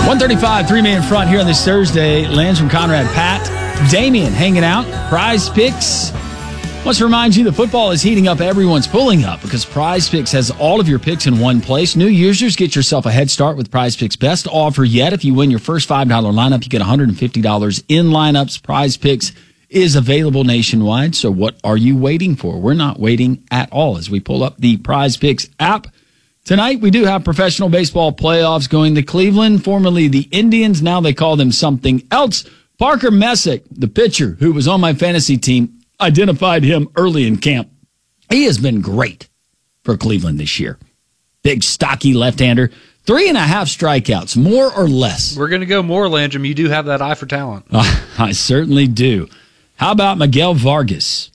135, three-man front here on this Thursday. Landrum, Conrad, Pat, Damian hanging out. Prize Picks. Wants to remind you that football is heating up. Everyone's pulling up because Prize Picks has all of your picks in one place. New users get yourself a head start with Prize Picks' best offer yet. If you win your first $5 lineup, you get $150 in lineups. Prize Picks is available nationwide. So what are you waiting for? We're not waiting at all as we pull up the Prize Picks app. Tonight, we do have professional baseball playoffs going to Cleveland, formerly the Indians. Now they call them something else. Parker Messick, the pitcher who was on my fantasy team, identified him early in camp. He has been great for Cleveland this year. Big, stocky left-hander. 3.5 strikeouts, more or less. We're going to go more, Landrum. You do have that eye for talent. I certainly do. How about Miguel Vargas?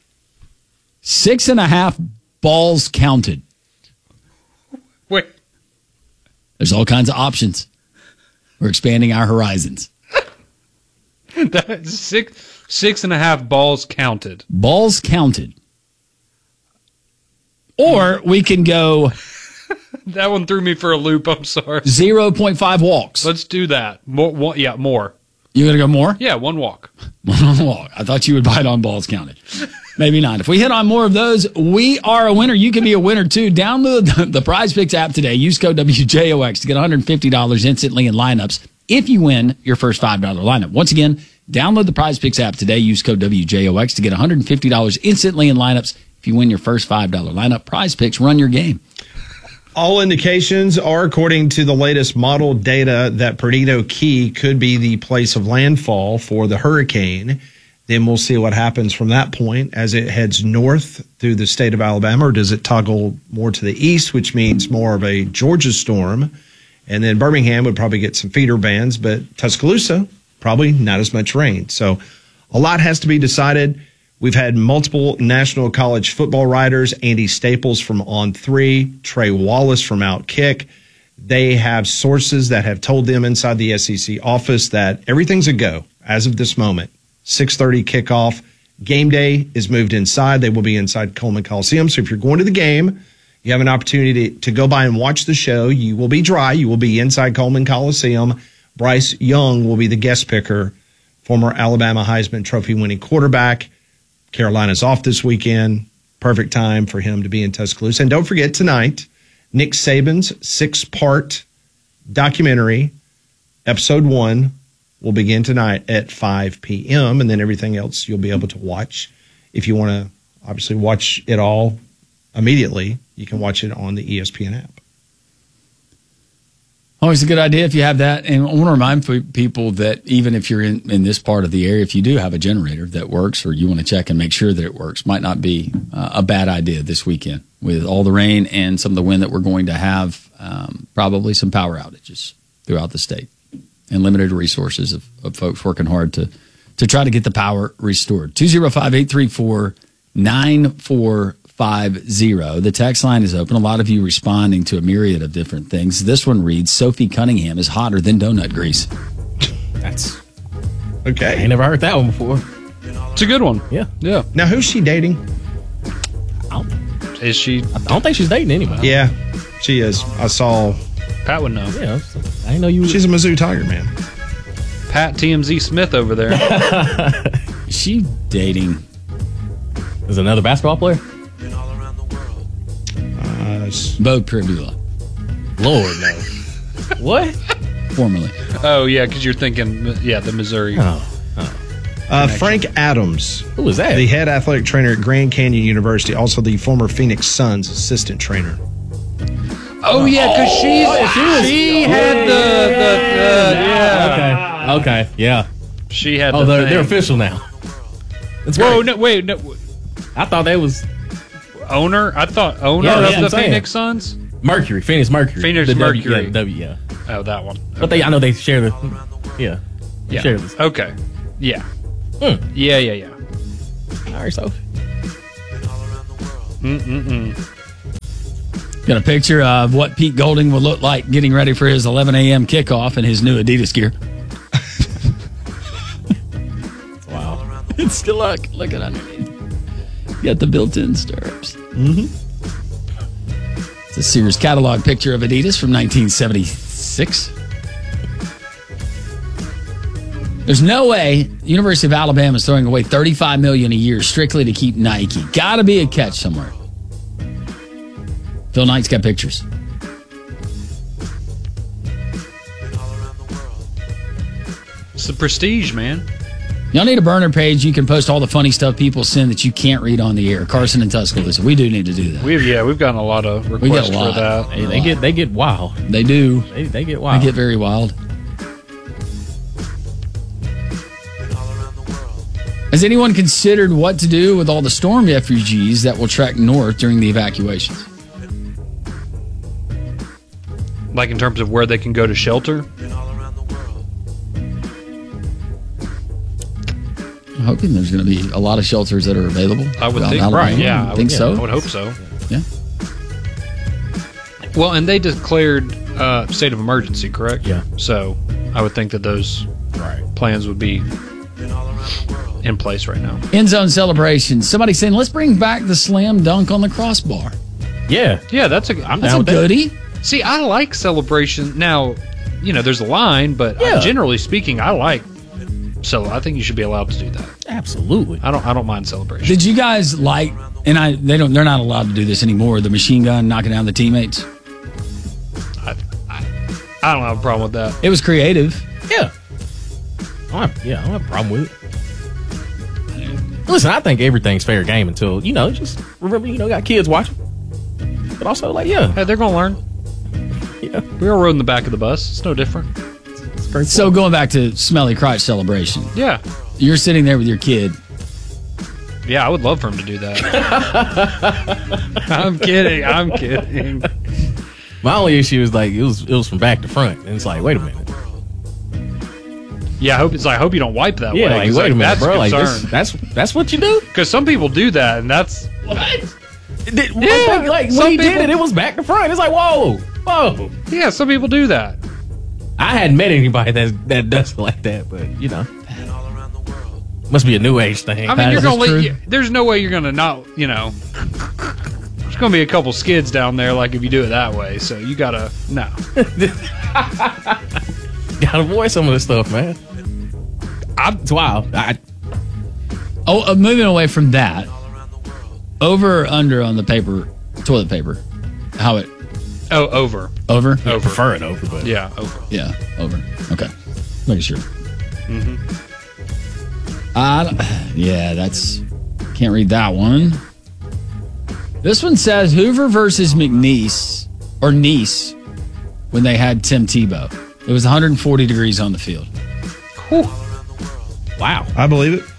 6.5 balls counted. Wait. There's all kinds of options. We're expanding our horizons. That's 6.5 balls counted. Balls counted. Or we can go... That one threw me for a loop. I'm sorry. 0.5 walks. Let's do that. More. You going to go more? Yeah, one walk. One walk. I thought you would bite on balls counted. Maybe not. If we hit on more of those, we are a winner. You can be a winner, too. Download the Prize Picks app today. Use code WJOX to get $150 instantly in lineups if you win your first $5 lineup. Once again, download the Prize Picks app today. Use code WJOX to get $150 instantly in lineups if you win your first $5 lineup. Prize Picks, run your game. All indications are, according to the latest model data, that Perdido Key could be the place of landfall for the hurricane. Then we'll see what happens from that point as it heads north through the state of Alabama, or does it toggle more to the east, which means more of a Georgia storm. And then Birmingham would probably get some feeder bands, but Tuscaloosa, probably not as much rain. So a lot has to be decided. We've had multiple national college football writers, Andy Staples from On3, Trey Wallace from Outkick. They have sources that have told them inside the SEC office that everything's a go as of this moment. 6:30 kickoff. Game day is moved inside. They will be inside Coleman Coliseum. So if you're going to the game, you have an opportunity to go by and watch the show. You will be dry. You will be inside Coleman Coliseum. Bryce Young will be the guest picker, former Alabama Heisman Trophy winning quarterback. Carolina's off this weekend. Perfect time for him to be in Tuscaloosa. And don't forget tonight, Nick Saban's 6-part documentary, episode 1, will begin tonight at 5 p.m. And then everything else you'll be able to watch. If you want to obviously watch it all immediately, you can watch it on the ESPN app. Always a good idea if you have that. And I want to remind people that even if you're in this part of the area, if you do have a generator that works or you want to check and make sure that it works, might not be a bad idea this weekend with all the rain and some of the wind that we're going to have, probably some power outages throughout the state and limited resources of folks working hard to try to get the power restored. 205-834-9450. The text line is open. A lot of you responding to a myriad of different things. This one reads, Sophie Cunningham is hotter than donut grease. That's okay. I ain't never heard that one before. It's a good one. Yeah. Now, who's she dating? Is she? I don't think she's dating anybody. Yeah, she is. I saw. Pat would know. Yeah. I didn't know you. She's a Mizzou Tiger, man. Pat TMZ Smith over there. Is she dating? Is it another basketball player? Bo Pribula. Lord, no. What? Formerly. Oh, yeah, because you're thinking, the Missouri. Frank Adams. Who is that? The head athletic trainer at Grand Canyon University, also the former Phoenix Suns assistant trainer. Oh, yeah, because she had the Okay, yeah. She had Oh, the they're official now. That's Whoa, great. no, wait, no. I thought that was... Owner of the Phoenix Suns? Mercury, Phoenix Mercury. Phoenix the Mercury. Yeah. Oh, that one. Okay. But I know they share the... Yeah. Yeah. Share this. Okay. Yeah. Yeah. All right, Sophie. Got a picture of what Pete Golding will look like getting ready for his 11 a.m. kickoff in his new Adidas gear. Wow. It's still looking underneath. Got the built-in stirrups. Mm-hmm. It's a Sears catalog picture of Adidas from 1976. There's no way the University of Alabama is throwing away $35 million a year strictly to keep Nike. Got to be a catch somewhere. Phil Knight's got pictures. It's the prestige, man. Y'all need a burner page. You can post all the funny stuff people send that you can't read on the air. Carson and Tuscaloosa. We do need to do that. We've gotten a lot of requests for that. Hey, they get wild. They do. They get wild. They get very wild. Has anyone considered what to do with all the storm refugees that will trek north during the evacuations? Like in terms of where they can go to shelter? I'm hoping there's going to be a lot of shelters that are available. I would think, Alabama. right? Yeah, I think so. I would hope so. Yeah. Well, and they declared state of emergency, correct? Yeah. So I would think that those plans would be in place right now. End zone celebration. Somebody saying, let's bring back the slam dunk on the crossbar. Yeah. Yeah, that's a goodie. See, I like celebration. Now, there's a line, but generally speaking, I like. So I think you should be allowed to do that. Absolutely. I don't mind celebration. Did you guys like? And they're not allowed to do this anymore. The machine gun knocking down the teammates. I don't have a problem with that. It was creative. Yeah. I don't have a problem with it. Listen, I think everything's fair game until, just remember, got kids watching. But also, hey, they're going to learn. Yeah. We all rode in the back of the bus. It's no different. So going back to Smelly Crotch celebration. Yeah. You're sitting there with your kid. Yeah, I would love for him to do that. I'm kidding. My only issue is it was from back to front. And it's like, wait a minute. Yeah, I hope you don't wipe that way. Yeah, wait a minute, that's bro. That's what you do? Because some people do that, and that's... What? When he did it was back to front. It's like, whoa. Yeah, some people do that. I hadn't met anybody that does it like that, but, must be a new age thing. I mean, you're going to there's no way you're going to not, there's going to be a couple skids down there, like, if you do it that way. So you got to, no. Got to avoid some of this stuff, man. It's wild. Moving away from that, over or under on the toilet paper? How it? Oh, over. Over? I prefer it over, but. Yeah, over. Yeah, over. Okay. Making sure. Mm-hmm. Can't read that one. This one says Hoover versus McNeese, or Nice, when they had Tim Tebow. It was 140 degrees on the field. Whew. Wow. I believe it.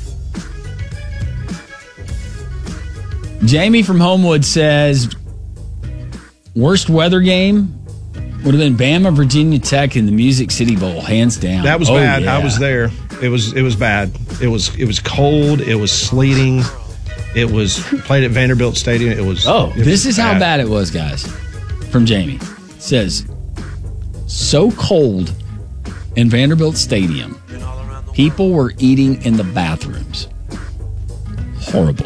Jamie from Homewood says worst weather game would have been Bama, Virginia Tech in the Music City Bowl, hands down. That was bad. Yeah. I was there. It was bad. It was cold. It was sleeting. It was played at Vanderbilt Stadium. This is how bad it was, guys. From Jamie. It says so cold in Vanderbilt Stadium. People were eating in the bathrooms. Horrible.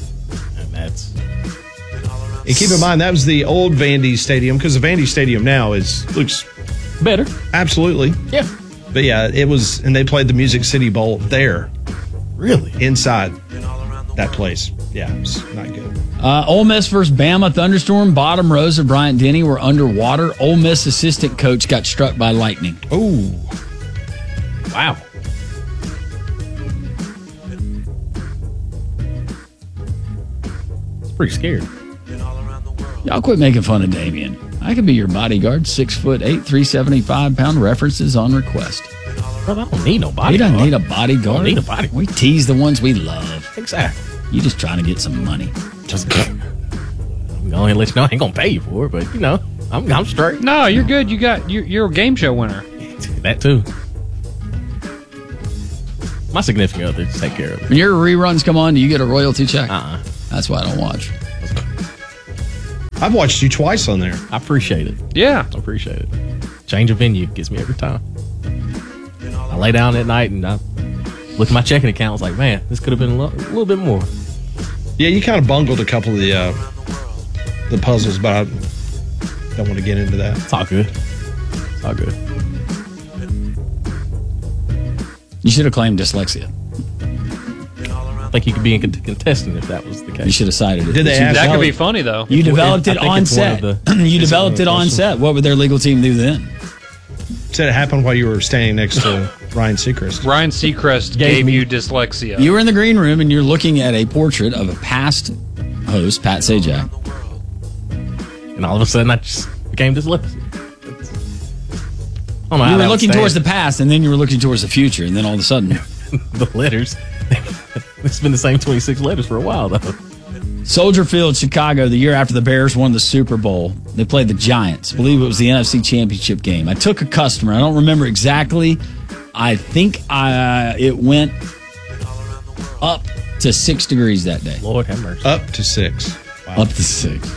And keep in mind, that was the old Vandy Stadium, because the Vandy Stadium now looks better. Absolutely. Yeah. But yeah, it was, and they played the Music City Bowl there. Really? Inside that place. Yeah, it was not good. Ole Miss versus Bama thunderstorm. Bottom rows of Bryant Denny were underwater. Ole Miss assistant coach got struck by lightning. Oh. Wow. It's pretty scary. Y'all quit making fun of Damien. I could be your bodyguard, 6'8", 375-pound, references on request. Bro, I don't need no bodyguard. He doesn't need a bodyguard. I don't need a bodyguard. We tease the ones we love. Exactly. You just trying to get some money. I'm going to let you know I ain't going to pay you for it, but, I'm straight. No, you're good. You're a game show winner. That too. My significant other take care of it. When your reruns come on, do you get a royalty check? That's why I don't watch. I've watched you twice on there. I appreciate it. Yeah. I appreciate it. Change of venue gets me every time. I lay down at night and I look at my checking account. I was like, man, this could have been a little bit more. Yeah, you kind of bungled a couple of the puzzles, but I don't want to get into that. It's all good. It's all good. You should have claimed dyslexia. I think you could be a contestant if that was the case. You should have cited it. Did they ask That could be funny, though. You developed I it think on it's one set. of the- You developed it on set. What would their legal team do then? said it happened while you were standing next to Ryan Seacrest. Ryan Seacrest gave you dyslexia. You were in the green room and you're looking at a portrait of a past host, Pat Sajak. And all of a sudden, I just became dyslexic. You were looking towards the past, and then you were looking towards the future, and then all of a sudden... the letters. It's been the same 26 letters for a while, though. Soldier Field, Chicago, the year after the Bears won the Super Bowl. They played the Giants. I believe it was the NFC Championship game. I took a customer. I don't remember exactly. I think it went up to 6 degrees that day. Lord have mercy. Up to 6. Wow. Up to 6.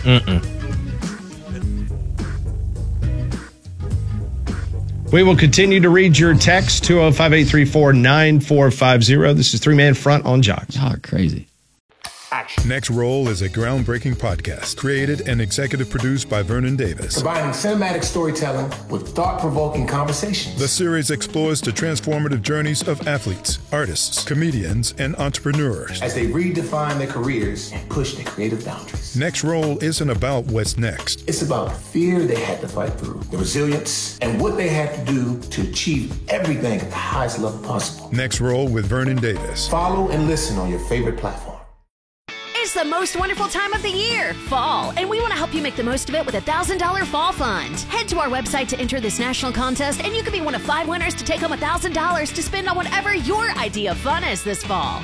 We will continue to read your text, 205-834-9450. This is Three Man Front on Jocks. Y'all are crazy. Next Roll is a groundbreaking podcast created and executive produced by Vernon Davis. Combining cinematic storytelling with thought-provoking conversations. The series explores the transformative journeys of athletes, artists, comedians, and entrepreneurs as they redefine their careers and push their creative boundaries. Next Roll isn't about what's next. It's about the fear they had to fight through, the resilience, and what they had to do to achieve everything at the highest level possible. Next Roll with Vernon Davis. Follow and listen on your favorite platform. It's the most wonderful time of the year, fall, and we want to help you make the most of it with a $1,000 fall fund. Head to our website to enter this national contest, and you could be one of 5 winners to take home $1,000 to spend on whatever your idea of fun is this fall.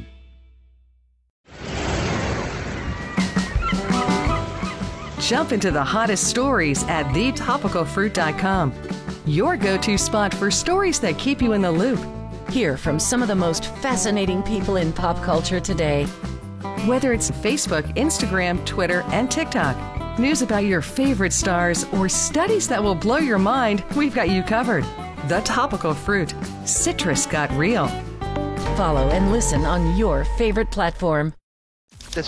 Jump into the hottest stories at thetopicalfruit.com. Your go-to spot for stories that keep you in the loop. Hear from some of the most fascinating people in pop culture today. Whether it's Facebook, Instagram, Twitter, and TikTok, news about your favorite stars, or studies that will blow your mind, we've got you covered. The Topical Fruit. Citrus got real. Follow and listen on your favorite platform. The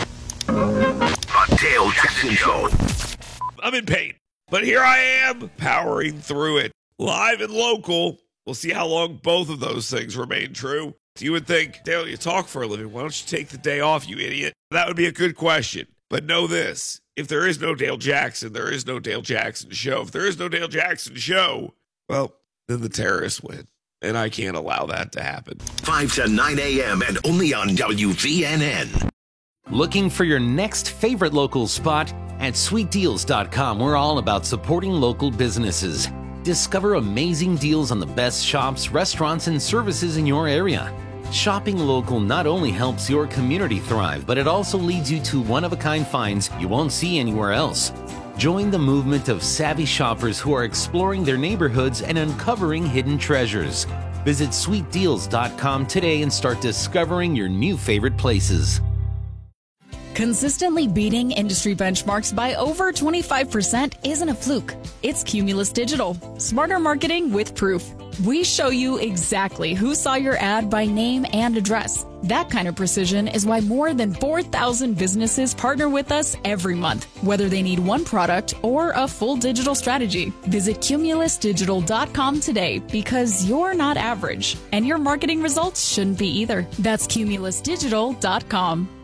Dale Jackson Show. I'm in pain, but here I am, powering through it. Live and local. We'll see how long both of those things remain true. You would think, Dale, you talk for a living. Why don't you take the day off, you idiot? That would be a good question. But know this. If there is no Dale Jackson, there is no Dale Jackson Show. If there is no Dale Jackson Show, well, then the terrorists win. And I can't allow that to happen. 5 to 9 a.m. and only on WVNN. Looking for your next favorite local spot? At sweetdeals.com, we're all about supporting local businesses. Discover amazing deals on the best shops, restaurants, and services in your area. Shopping local not only helps your community thrive, but it also leads you to one-of-a-kind finds you won't see anywhere else. Join the movement of savvy shoppers who are exploring their neighborhoods and uncovering hidden treasures. Visit sweetdeals.com today and start discovering your new favorite places. Consistently beating industry benchmarks by over 25% isn't a fluke. It's Cumulus Digital. Smarter marketing with proof. We show you exactly who saw your ad by name and address. That kind of precision is why more than 4,000 businesses partner with us every month, whether they need one product or a full digital strategy. Visit cumulusdigital.com today because you're not average, and your marketing results shouldn't be either. That's cumulusdigital.com.